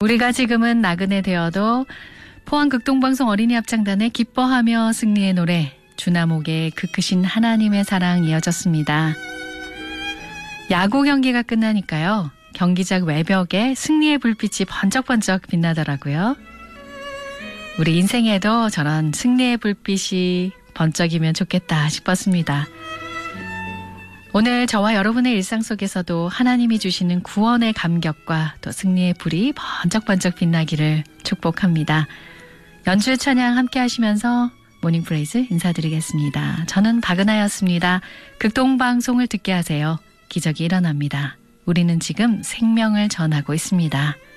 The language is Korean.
우리가 지금은 나그네 되어도 포항극동방송 어린이 합창단의 기뻐하며 승리의 노래, 주나목의 그 크신 하나님의 사랑 이어졌습니다. 야구 경기가 끝나니까요. 경기장 외벽에 승리의 불빛이 번쩍번쩍 빛나더라고요. 우리 인생에도 저런 승리의 불빛이 번쩍이면 좋겠다 싶었습니다. 오늘 저와 여러분의 일상 속에서도 하나님이 주시는 구원의 감격과 또 승리의 불이 번쩍번쩍 빛나기를 축복합니다. 연주 찬양 함께 하시면서 모닝 프레이즈 인사드리겠습니다. 저는 박은하였습니다. 극동방송을 듣게 하세요. 기적이 일어납니다. 우리는 지금 생명을 전하고 있습니다.